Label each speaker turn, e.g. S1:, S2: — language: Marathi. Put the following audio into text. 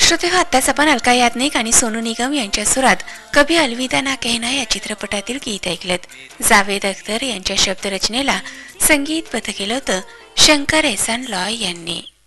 S1: श्रोते हो, आत्ताच आपण अलका याज्ञिक आणि सोनू निगम यांच्या सुरात कभी अलविदा ना कहना या चित्रपटातील गीत ऐकलत. जावेद अख्तर यांच्या शब्दरचनेला संगीतबद्ध केलं होतं शंकर एहसान लॉय यांनी.